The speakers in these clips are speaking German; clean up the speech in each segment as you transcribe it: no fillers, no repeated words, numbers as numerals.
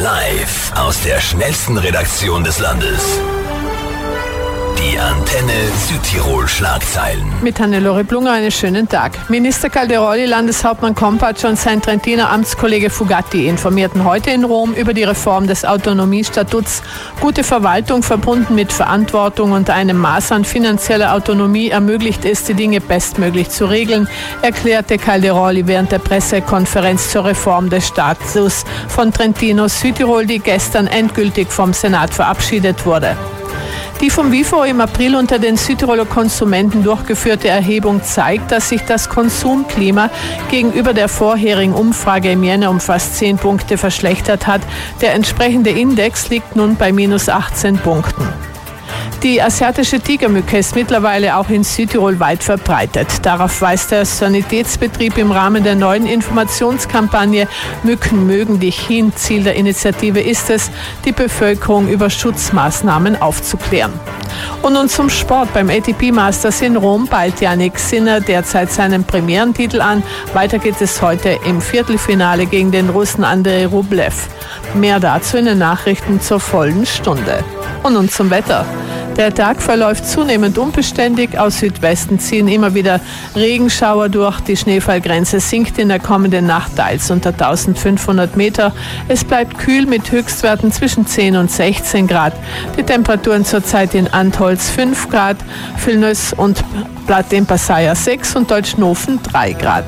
Live aus der schnellsten Redaktion des Landes. Die Antenne Südtirol Schlagzeilen. Mit Hannelore Blunger einen schönen Tag. Minister Calderoli, Landeshauptmann Kompatsch und sein Trentiner Amtskollege Fugatti informierten heute in Rom über die Reform des Autonomiestatuts. Gute Verwaltung verbunden mit Verantwortung und einem Maß an finanzieller Autonomie ermöglicht es, die Dinge bestmöglich zu regeln, erklärte Calderoli während der Pressekonferenz zur Reform des Status von Trentino Südtirol, die gestern endgültig vom Senat verabschiedet wurde. Die vom WIFO im April unter den Südtiroler Konsumenten durchgeführte Erhebung zeigt, dass sich das Konsumklima gegenüber der vorherigen Umfrage im Jänner um fast 10 Punkte verschlechtert hat. Der entsprechende Index liegt nun bei minus 18 Punkten. Die asiatische Tigermücke ist mittlerweile auch in Südtirol weit verbreitet. Darauf weist der Sanitätsbetrieb im Rahmen der neuen Informationskampagne Mücken mögen dich hin. Ziel der Initiative ist es, die Bevölkerung über Schutzmaßnahmen aufzuklären. Und nun zum Sport. Beim ATP Masters in Rom peilt Jannik Sinner derzeit seinen Premierentitel an. Weiter geht es heute im Viertelfinale gegen den Russen Andrei Rublev. Mehr dazu in den Nachrichten zur vollen Stunde. Und nun zum Wetter. Der Tag verläuft zunehmend unbeständig. Aus Südwesten ziehen immer wieder Regenschauer durch. Die Schneefallgrenze sinkt in der kommenden Nacht teils unter 1500 Meter. Es bleibt kühl mit Höchstwerten zwischen 10 und 16 Grad. Die Temperaturen zurzeit in Antholz 5 Grad, Vilnius und Platin-Passaia 6 und Deutschnofen 3 Grad.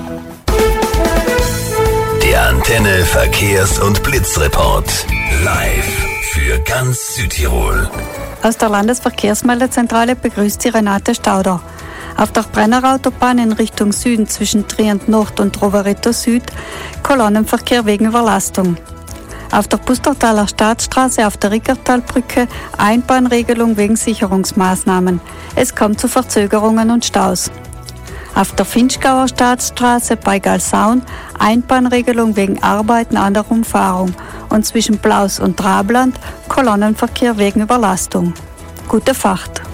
Der Antenne Verkehrs- und Blitzreport. Live für ganz Südtirol. Aus der Landesverkehrsmeldezentrale begrüßt Sie Renate Stauder. Auf der Brennerautobahn in Richtung Süden zwischen Trient Nord und Rovereto Süd Kolonnenverkehr wegen Überlastung. Auf der Pustertaler Staatsstraße auf der Rickertalbrücke Einbahnregelung wegen Sicherungsmaßnahmen. Es kommt zu Verzögerungen und Staus. Auf der Finchgauer Staatsstraße bei Galsaun Einbahnregelung wegen Arbeiten an der Umfahrung und zwischen Blaus und Trabland Kolonnenverkehr wegen Überlastung. Gute Fahrt!